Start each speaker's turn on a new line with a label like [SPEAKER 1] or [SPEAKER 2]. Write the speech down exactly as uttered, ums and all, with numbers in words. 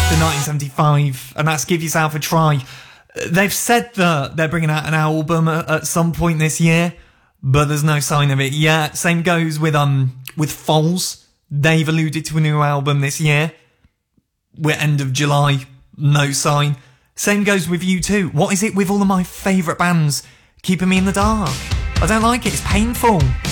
[SPEAKER 1] The nineteen seventy-five, and that's Give Yourself a Try. They've said that they're bringing out an album at, at some point this year, but there's no sign of it yet. Same goes with um with Foals. They've alluded to a new album this year. We're end of July, no sign. Same goes with U two. What is it with all of my favourite bands keeping me in the dark? I don't like it, it's painful.